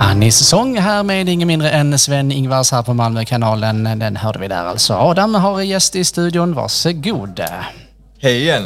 Ny säsong här med ingen mindre än Sven-Ingvars här på Malmökanalen. Den hörde vi där alltså. Adam har gäst i studion, varsågod. Hej igen.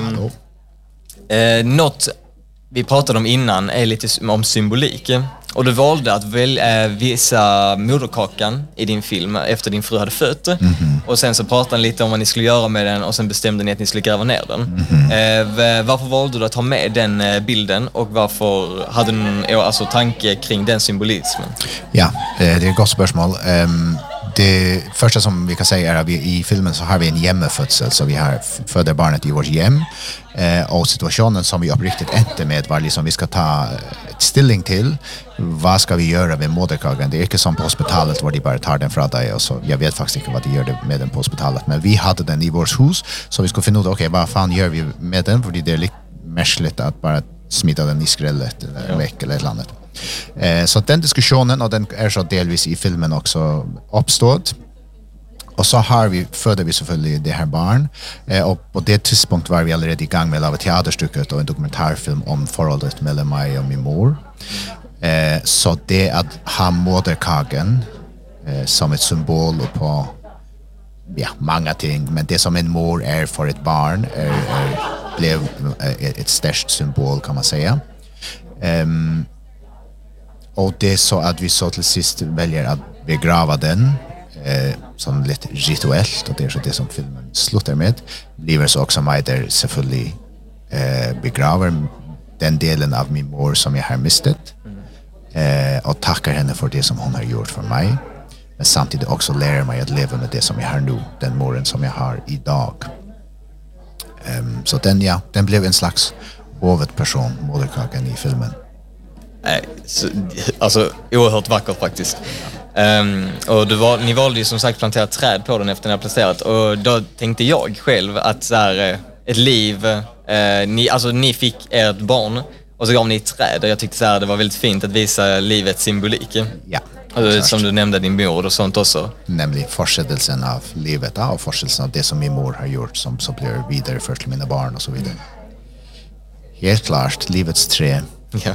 Något vi pratade om innan är lite om symbolik. Och du valde att visa moderkakan i din film efter din fru hade fött. Mm-hmm. Och sen så pratade ni lite om vad ni skulle göra med den och sen bestämde ni att ni skulle gräva ner den. Mm-hmm. Varför valde du att ta med den bilden och varför hade du en tanke kring den symbolismen? Ja, det är ett gott spörsmål. Det första som vi kan säga är att i filmen så har vi en hemmafödsel, så vi har föder barnet i vårt hem, och situationen som vi uppriktigt inte med var liksom vi ska ta ställning till vad ska vi göra med moderkakan. Det är inte som på hospitalet där de bara tar den från dig och så jag vet faktiskt inte vad de gör med den på hospitalet, men vi hade den i vårt hus så vi skulle finna ut okej, vad fan gör vi med den, för det är lite märkligt att bara smita den i skrället eller väck eller ett eller annat. Så den diskussionen, och den är så delvis i filmen också uppstått. Och så födde vi selvfølgelig det här barn. Och på det tidspunkt var vi allerede i gang med att lava teaterstycket och en dokumentarfilm om förhållandet mellan mig och min mor. Så det att ha moderkagen som ett symbol på många ting, men det som en mor är för ett barn blev ett störst symbol kan man säga. Och det är så att vi så till sist väljer att begrava den som lite rituellt, och det är så det som filmen slutar med. Blir så också mig där selvfølgelig begraver den delen av min mor som jag har mistet, och tackar henne för det som hon har gjort för mig, men samtidigt också lär mig att leva med det som jag har nu, den moren som jag har idag. Så den blev en slags huvudperson, moderkakan i filmen. Alltså oerhört vackert faktiskt. Och ni valde ju som sagt plantera träd på den efter ni har placerat, och då tänkte jag själv att så här, ett liv, ni fick ert barn och så gav ni ett träd, och jag tyckte så här, det var väldigt fint att visa livets symbolik. Ja. Som du nämnde din mor och sånt också. Nämligen fortsättelsen av livet och fortsättelsen av det som min mor har gjort som så blir vidare först till mina barn och så vidare. Helt klart, livets trä. Ja.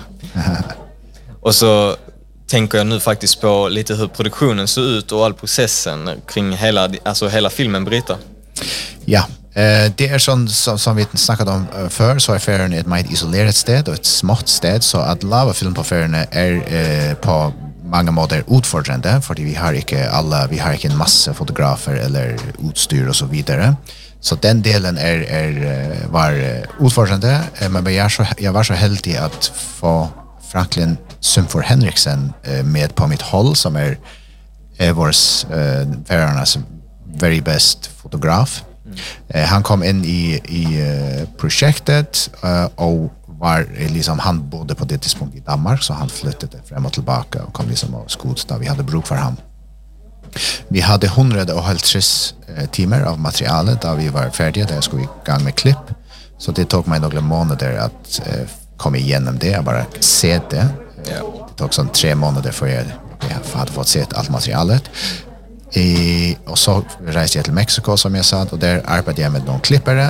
Och så tänker jag nu faktiskt på lite hur produktionen ser ut och all processen kring hela filmen bryta. Ja, det är som vi snackade om för, så är Färöarna ett mer isolerat sted och ett smått sted, så att lava film på Färöarna är på många måter utfordrande, för vi har inte en massa fotografer eller utstyr och så vidare. Så den delen var utfordrande, men jag var så heldig att få Franklin Symfor Henriksen med på mitt håll, som är vår Färöarnas very best fotograf. Han kom in i projektet och var liksom, han bodde på det tidspunkt i Danmark, så han flyttade fram och tillbaka och kom liksom och skot där vi hade bruk för ham. Vi hade 150 timmar av materialet där vi var färdiga, där jag skulle igång med klipp. Så det tog mig några månader att komma igenom det, jag bara se det. Det tog sån 3 månader för jag hade fått se allt materialet. Och så reste jag till Mexiko som jag sa, och där arbetade jag med någon klippare,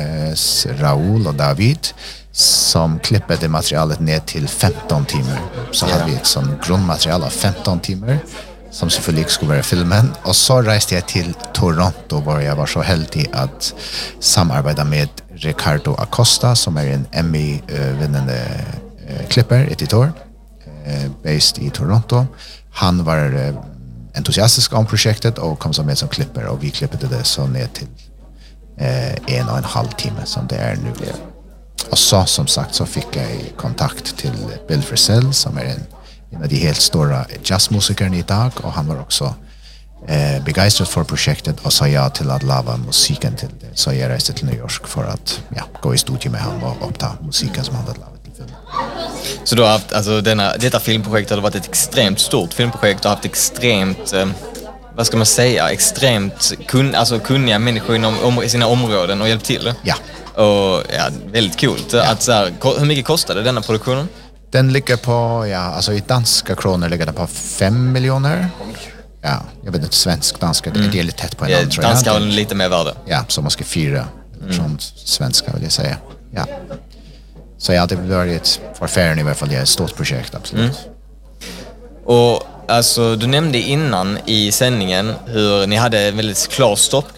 Raúl och David, som klippade materialet ner till 15 timmar. Så hade vi ett sånt grundmaterial av 15 timmar som selvfølgelig skulle vara filmen. Och så reste jag till Toronto, där jag var så heldig att samarbeta med Ricardo Acosta, som är en Emmy-vinnande klipper-editor based i Toronto. Han var entusiastisk om projektet och kom med som klipper, och vi klippade det så ner till 1,5 timme som det är nu. Och så som sagt så fick jag kontakt till Bill Frisell, som är en av de helt stora jazzmusikerna idag, och han var också begeistrad för projektet och sa ja till att lava musiken till det. Så jag reste till New York för att gå i studion med honom och uppta musiken som han hade lavat till filmen. Så du har haft, alltså detta filmprojekt har varit ett extremt stort filmprojekt och haft extremt, vad ska man säga, extremt kunniga människor i sina områden och hjälpt till. Ja. Och väldigt coolt. Att, så här, hur mycket kostade denna produktionen? Den ligger på, i danska kronor ligger den på 5 miljoner. Ja, jag vet inte, danska, det är lite tätt på en annan, tror jag. Danska har lite mer värde. Ja, så måste 4 från svenska vill jag säga. Ja. Så det var ett för Färöarna i alla fall, ett stort projekt, absolut. Och alltså, du nämnde innan i sändningen hur ni hade en väldigt klar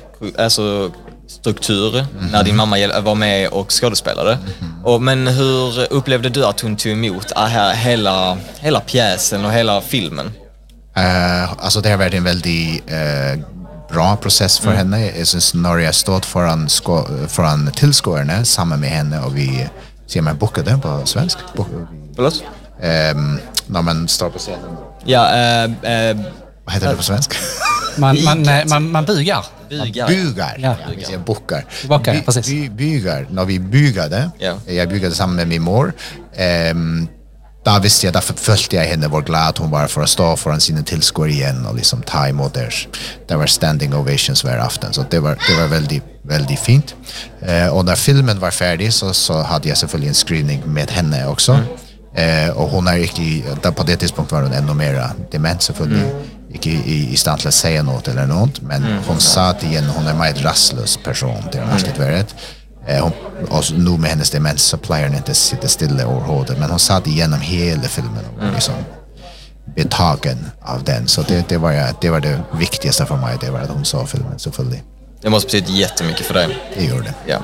struktur när din mamma var med och skådespelade. Men hur upplevde du att hon tog emot hela pjäsen och hela filmen? Alltså det har varit en väldigt bra process för henne. Jag syns när jag stått föran tillskårarna samman med henne och vi ser man bokade på svensk. Förlåt? När man står på scenen. Ja, vad heter det på svensk? Man bugar. Bugar. Ja. Vi säger bockar. Bockar, precis. Vi bugar. När vi bugade, jag bugade samman med min mor. Då visste jag, därför följde jag henne, var glad hon var för att stå föran sina tillskår igen och liksom ta emot det var standing ovations varje afton. Så det var väldigt, väldigt fint. Och när filmen var färdig så hade jag selvfølgelig en screening med henne också. Och hon är inte, på det tidspunkt var hon ännu mer dement selvfølgelig. Ikke i stand til å säga något eller något, men hon sa att igen hon är en rastlös person, det har alltid varit. Och nu med hennes demens så plejer hon inte sitta stilla överhuvud, men hon satt igenom hela filmen och liksom betagen av den. Så det var det viktigaste för mig, det var att hon sa filmen selvfølgelig. Det måste betyda jättemycket för dig. Det gör det. Ja.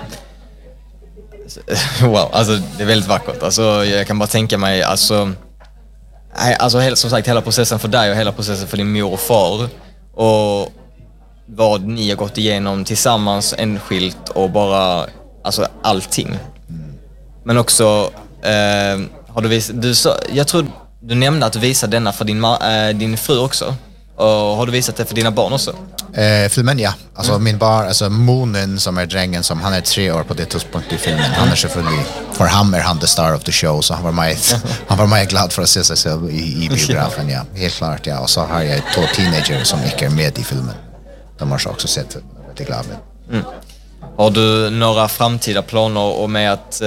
Wow, alltså det är väldigt vackert. Alltså jag kan bara tänka mig, alltså som sagt, hela processen för dig och hela processen för din mor och far och vad ni har gått igenom tillsammans, enskilt och bara, alltså allting. Men också har du visat, jag tror du nämnde att du visade denna för din fru också. Och har du visat det för dina barn också? Filmen, ja. Alltså min barn, alltså Monen som är drängen, som han är 3 år på det tidspunkt i filmen. Han är selvfølgelig, för han är han the star of the show, så han var mycket glad för att se sig själv i biografen, ja. Helt klart, ja. Och så har jag 2 teenager som inte är med i filmen. De har också sett filmen, jag är väldigt glad med. Har du några framtida planer och med att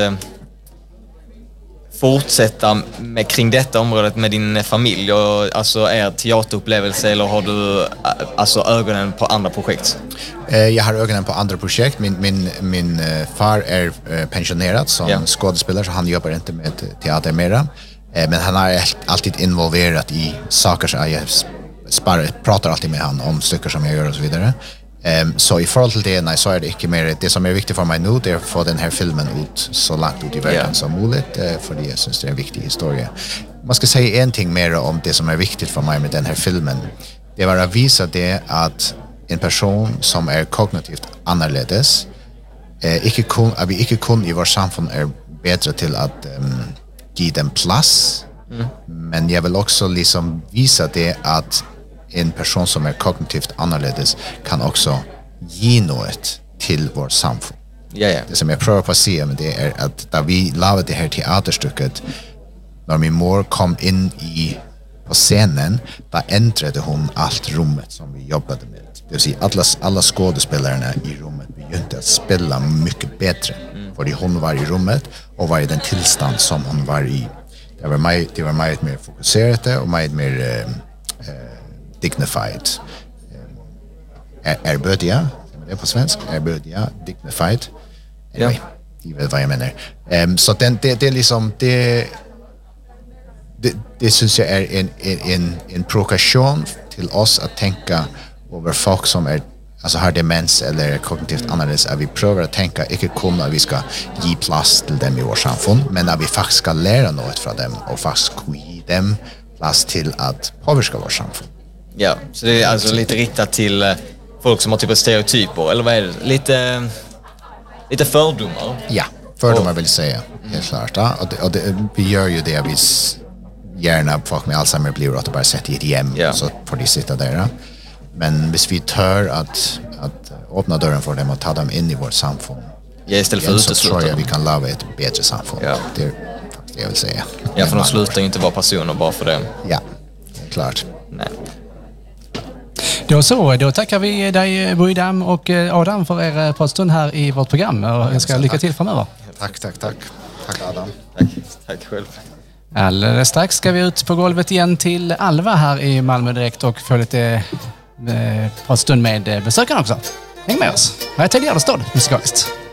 fortsätta kring detta området med din familj och alltså er teaterupplevelse, eller har du alltså ögonen på andra projekt? Jag har ögonen på andra projekt. Min far är pensionerad som skådespelare, så han jobbar inte med teater mera. Men han är alltid involverad i saker, så jag pratar alltid med han om stycken som jag gör och så vidare. Så i förhåll till det, nej, så är det inte mer. Det som är viktigt för mig nu, det är att få den här filmen ut så långt ut i världen som möjligt, för jag syns det är en viktig historia. Man ska säga en ting mer om det som är viktigt för mig med den här filmen. Det var att visa det att en person som är kognitivt annorledes, att vi inte kun i vårt samfund är bättre till att ge dem plats. Men jag vill också liksom visa det att en person som är kognitivt annorledes kan också ge något till vårt samfund. Det som jag prövar på att säga med det är att när vi lavade det här teaterstycket, när min mor kom in på scenen, då ändrade hon allt rummet som vi jobbade med. Det vill säga alla skådespelarna i rummet begynte att spela mycket bättre. För hon var i rummet och var i den tillstånd som hon var i. Det var mycket mer fokuserat och mycket mer dignified. Erbödiga, det är på svensk. Erbödiga, dignified. Anyway, jag vet vad jag menar. Så det är liksom det syns jag är en provokation till oss att tänka över folk som är, alltså har demens eller kognitivt annorledes, att vi prövar att tänka inte kun att vi ska ge plats till dem i vårt samfund, men att vi faktiskt ska lära något från dem och faktiskt ge dem plats till att påverka vårt samfund. Ja, så det är alltså lite riktat till folk som har typ av stereotyper, eller vad är det? Lite fördomar? Ja, fördomar vill säga, helt klart. Ja. Och vi gör ju det, vi gärna folk med Alzheimer blir att bara sätta i ett hem, så får de sitta där. Ja. Men hvis vi tör att öppna dörren för dem och ta dem in i vårt samfund, istället för så tror jag vi kan lava ett bättre samfund. Ja. Det är faktiskt det jag vill säga. Ja, för de slutar ju inte vara personer bara för det. Ja, klart. Nej. Då tackar vi dig, Bujdam och Adam, för er pratstund här i vårt program, och jag ska lycka till framöver. Tack. Tack Adam. Tack själv. Alldeles strax ska vi ut på golvet igen till Alva här i Malmö direkt och få lite pratstund med besökarna också. Häng med oss. Här är Ted Gärdestad musikaliskt.